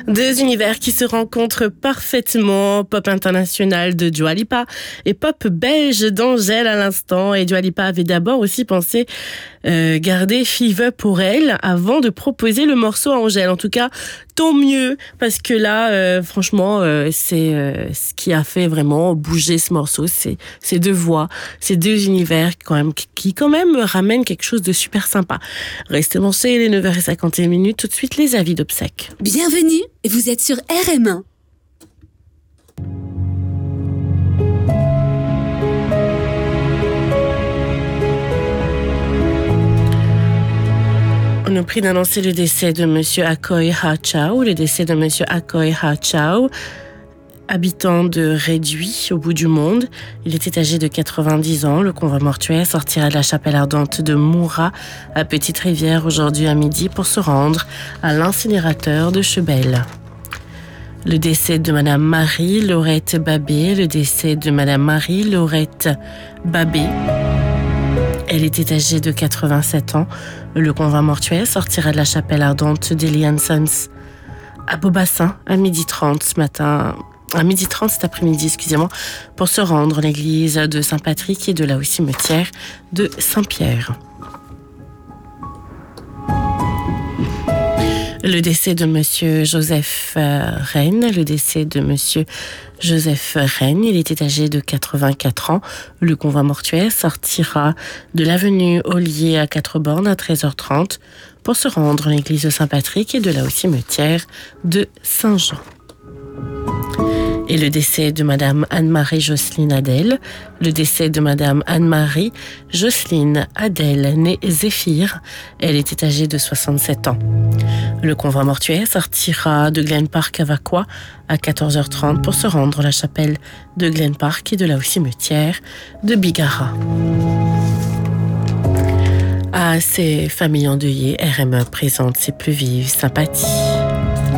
Deux univers qui se rencontrent parfaitement, pop international de Dua Lipa et pop belge d'Angèle à l'instant. Et Dua Lipa avait d'abord aussi pensé garder Fever pour elle avant de proposer le morceau à Angèle. En tout cas, tant mieux, parce que là, franchement, c'est ce qui a fait vraiment bouger ce morceau. C'est ces deux voix, ces deux univers qui quand même ramènent quelque chose de super sympa. Restez branchés, les 9h51, tout de suite les avis d'obsèques. Bienvenue, vous êtes sur RM1. On nous prie d'annoncer le décès de Monsieur Akoy Ha Chao, habitant de Réduit, au bout du monde. Il était âgé de 90 ans. Le convoi mortuaire sortira de la chapelle ardente de Moura à Petite-Rivière aujourd'hui à midi pour se rendre à l'incinérateur de Chebel. Le décès de Madame Marie-Laurette Babé, Elle était âgée de 87 ans. Le convoi mortuaire sortira de la chapelle ardente d'Elian Sons à Beaubassin à 12h30 ce matin. À 12h30 cet après-midi, pour se rendre à l'église de Saint-Patrick et de là au cimetière de Saint-Pierre. Le décès de Monsieur Joseph Rennes, il était âgé de 84 ans. Le convoi mortuaire sortira de l'avenue Ollier à 4 bornes à 13h30 pour se rendre à l'église de Saint-Patrick et de là au cimetière de Saint-Jean. Et le décès de Madame Anne-Marie Jocelyne Adèle. Née Zéphyr. Elle était âgée de 67 ans. Le convoi mortuaire sortira de Glen Park à Vaqua à 14h30 pour se rendre à la chapelle de Glen Park et de là au cimetière de Bigara. À ces familles endeuillées, RM1 présente ses plus vives sympathies.